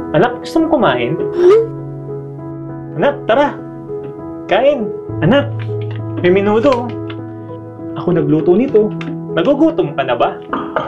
Anak, gusto mo kumain? Anak, tara! Kain! Anak, may minudo. Ako nagluto nito. Nagugutom ka na ba?